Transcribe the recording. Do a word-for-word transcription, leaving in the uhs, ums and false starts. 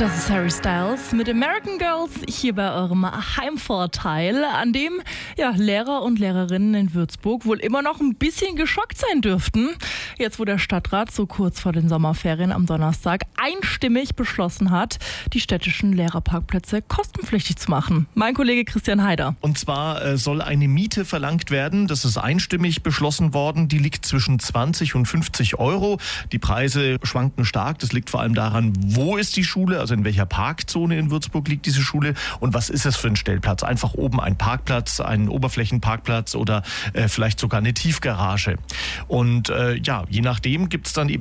Das ist Harry Styles mit American Girls hier bei eurem Heimvorteil, an dem ja, Lehrer und Lehrerinnen in Würzburg wohl immer noch ein bisschen geschockt sein dürften. Jetzt, wo der Stadtrat so kurz vor den Sommerferien am Donnerstag einstimmig beschlossen hat, die städtischen Lehrerparkplätze kostenpflichtig zu machen. Mein Kollege Christian Heider. Und zwar äh, soll eine Miete verlangt werden. Das ist einstimmig beschlossen worden. Die liegt zwischen zwanzig und fünfzig Euro. Die Preise schwanken stark. Das liegt vor allem daran, wo ist die Schule, also in welcher Parkzone in Würzburg liegt diese Schule und was ist es für ein Stellplatz? Einfach oben ein Parkplatz, ein Oberflächenparkplatz oder äh, vielleicht sogar eine Tiefgarage. Und äh, ja, je nachdem gibt es dann eben